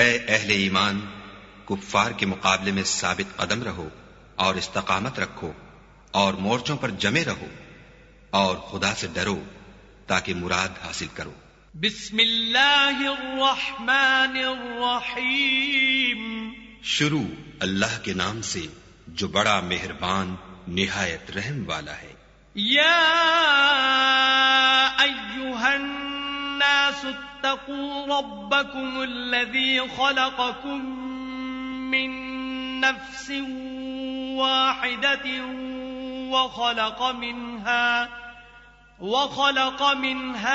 ए अहले ईमान, कुफ्फार के मुकाबले में साबित कदम रहो और इस्तकामत रखो और मोर्चों पर जमे रहो और खुदा से डरो ताकि मुराद हासिल करो। बिस्मिल्लाहिर्रहमानिर्रहीम। शुरू अल्लाह के नाम से जो बड़ा मेहरबान निहायत रहम वाला है। या अय्युहन नास इत्तक़ू रब्बकुमुल्लज़ी खलक़कुम मिन नफ्सिन वाहिदतिन व खलक़ मिनहा